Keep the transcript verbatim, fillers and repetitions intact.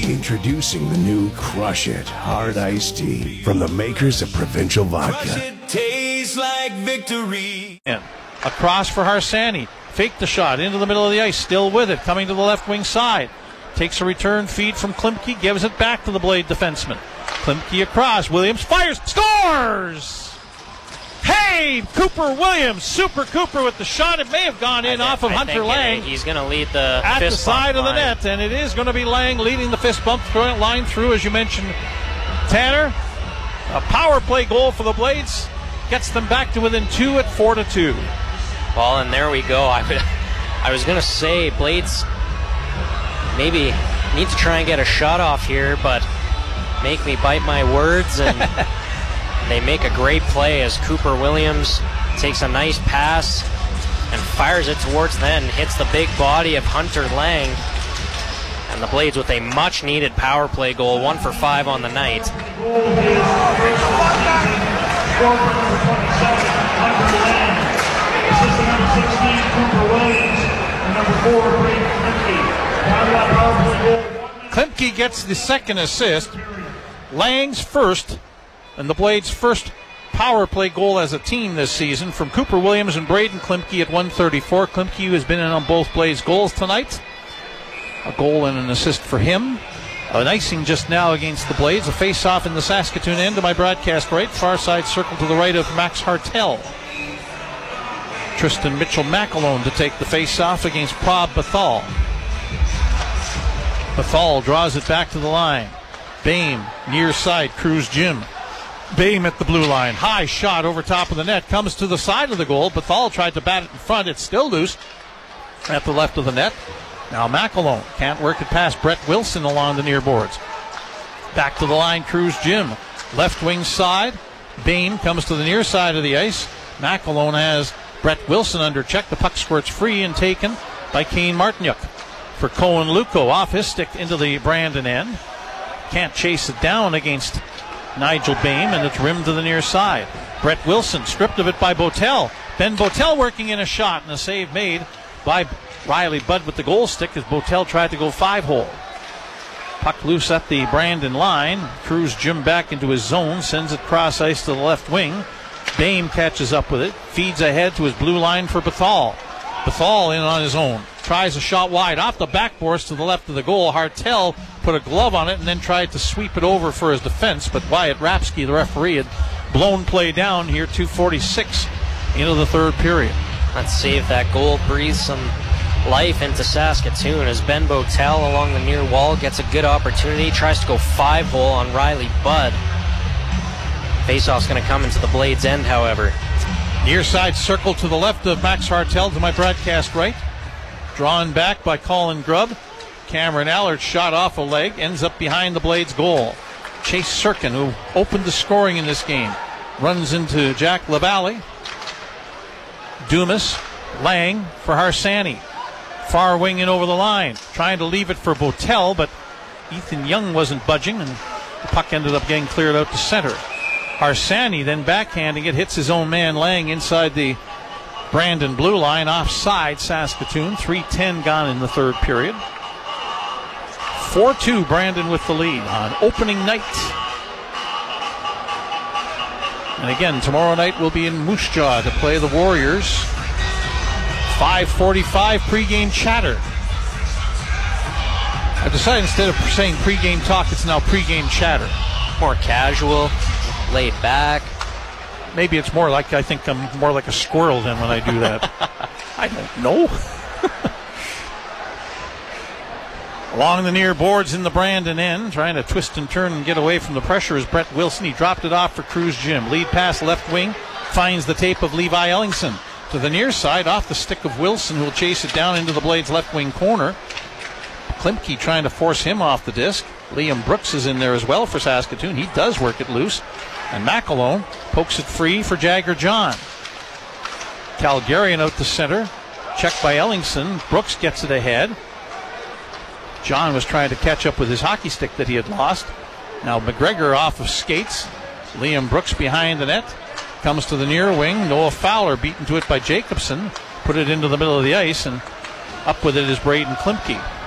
Introducing the new Crush It Hard Iced Tea from the makers of Provincial Vodka. Crush it, tastes like victory. And across for Harsanyi. Fake the shot into the middle of the ice. Still with it. Coming to the left wing side. Takes a return feed from Klimke. Gives it back to the Blade defenseman. Klimke across. Williams fires. Scores! Hey, Cooper Williams, Super Cooper with the shot. It may have gone in I off think, of I Hunter think Lang. It, he's going to lead the at fist the side bump of the line. net, and it is going to be Lang leading the fist bump line through, as you mentioned, Tanner. A power play goal for the Blades gets them back to within two at four to two. Well, and there we go. I, would, I was going to say Blades maybe need to try and get a shot off here, but make me bite my words, and they make a great play as Cooper Williams takes a nice pass and fires it towards then, hits the big body of Hunter Lang, and the Blades with a much needed power play goal, one for five on the night. Klimke gets the second assist. Lang's first, and the Blades' first power play goal as a team this season from Cooper Williams and Braden Klimke at one thirty-four. Klimke has been in on both Blades' goals tonight. A goal and an assist for him. An icing just now against the Blades. A face-off in the Saskatoon end to my broadcast right. Far side circle to the right of Max Hartel. Tristan Mitchell-McAlone to take the face-off against Prob Bethal. Bethal draws it back to the line. Bame, near side, Cruz Jim. Bame at the blue line. High shot over top of the net. Comes to the side of the goal. Bethal tried to bat it in front. It's still loose at the left of the net. Now McAlone can't work it past Brett Wilson along the near boards. Back to the line, Cruz Jim. Left wing side. Bame comes to the near side of the ice. McAlone has Brett Wilson under check. The puck squirts free and taken by Kane Martinyuk. For Cohen Luco, off his stick into the Brandon end. Can't chase it down against Nigel Bame, and it's rimmed to the near side. Brett Wilson stripped of it by Botel. Ben Botel working in a shot, and a save made by Riley Budd with the goal stick as Botel tried to go five-hole. Puck loose at the Brandon line. Cruz Jim back into his zone, sends it cross ice to the left wing. Bame catches up with it, feeds ahead to his blue line for Bethal. Bethal in on his own. Tries a shot wide off the backboards to the left of the goal. Hartel put a glove on it and then tried to sweep it over for his defense, but Wyatt Rapsky, the referee, had blown play down here, two forty-six into the third period. Let's see if that goal breathes some life into Saskatoon as Ben Botel along the near wall gets a good opportunity, tries to go five-hole on Riley Budd. Faceoff's going to come into the Blades' end, however. Near side circle to the left of Max Hartel to my broadcast right. Drawn back by Colin Grubb. Cameron Allard shot off a leg, ends up behind the Blades' goal. Chase Sirkin, who opened the scoring in this game, runs into Jack LaValle. Dumas, Lang for Harsanyi. Far wing in over the line, trying to leave it for Botel, but Ethan Young wasn't budging, and the puck ended up getting cleared out to center. Harsanyi then backhanding it, hits his own man Lang inside the Brandon blue line, offside Saskatoon. three ten gone in the third period. four two Brandon with the lead on opening night. And again, tomorrow night we'll be in Moose Jaw to play the Warriors. five forty-five pregame chatter. I've decided instead of saying pregame talk, it's now pregame chatter. More casual, laid back. Maybe it's more like, I think I'm more like a squirrel than when I do that. I don't know. Along the near boards in the Brandon end, trying to twist and turn and get away from the pressure is Brett Wilson. He dropped it off for Cruz Jim. Lead pass left wing, finds the tape of Levi Ellingson. To the near side, off the stick of Wilson, who will chase it down into the Blades' left wing corner. Klimke trying to force him off the disc. Liam Brooks is in there as well for Saskatoon. He does work it loose. And McAlone pokes it free for Jagger John. Calgarian out to center. Checked by Ellingson. Brooks gets it ahead. John was trying to catch up with his hockey stick that he had lost. Now McGregor off of skates. Liam Brooks behind the net. Comes to the near wing. Noah Fowler beaten to it by Jacobson. Put it into the middle of the ice, and up with it is Braden Klimke.